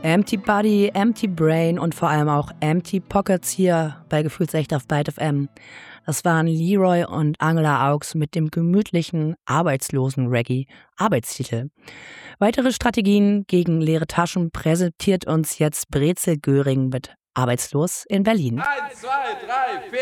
Empty Body, Empty Brain und vor allem auch Empty Pockets hier bei Gefühlsecht auf Byte FM. Das waren Leroy und Angela Augs mit dem gemütlichen Arbeitslosen-Reggae Arbeitstitel. Weitere Strategien gegen leere Taschen präsentiert uns jetzt Brezel Göring mit Arbeitslos in Berlin. 1, 2, 3, 4.